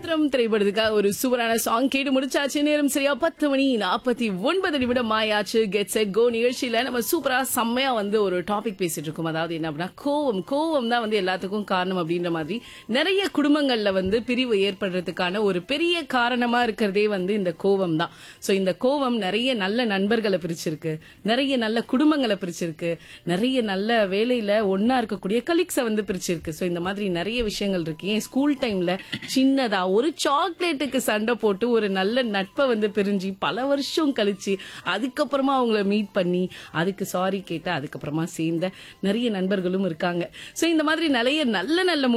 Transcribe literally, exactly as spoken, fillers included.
மந்திரம் திரைப்படத்துக்காக ஒரு சூப்பரான சாங் கேட்டு முடிச்சாச்சு. நேரம் சரியா பத்து மணி நாற்பத்தி ஒன்பது நிமிடம் ஆயாச்சு. கெட் செட் கோ நிகழ்ச்சியில நம்ம சூப்பரா செம்மையா வந்து ஒரு டாபிக் பேசிட்டு இருக்கோம். அதாவது என்ன அப்படின்னா கோவம் கோவம் தான் வந்து எல்லாத்துக்கும் காரணம் அப்படின்ற மாதிரி நிறைய குடும்பங்கள்ல வந்து பிரிவு ஏற்படுறதுக்கான ஒரு பெரிய காரணமா இருக்கிறதே வந்து இந்த கோவம் தான். சோ இந்த கோவம் நிறைய நல்ல நண்பர்களை பிரிச்சிருக்கு, நிறைய நல்ல குடும்பங்களை பிரிச்சிருக்கு, நிறைய நல்ல வேலையில ஒன்னா இருக்கக்கூடிய கலீக்ஸை வந்து பிரிச்சிருக்கு. சோ இந்த மாதிரி நிறைய விஷயங்கள் இருக்கு. ஏன் ஸ்கூல் டைம்ல சின்னதா ஒரு சாக்லேட்டுக்கு சண்டை போட்டு ஒரு நல்ல நட்பை வந்து பிரிஞ்சு பல வருஷம் கழிச்சு அதுக்கப்புறமா அவங்கள மீட் பண்ணி அதுக்கு சாரி கேட்டு அதுக்கப்புறமா சேர்ந்த நிறைய நண்பர்களும் இருக்காங்க. சோ இந்த மாதிரி நிறைய நல்ல நல்ல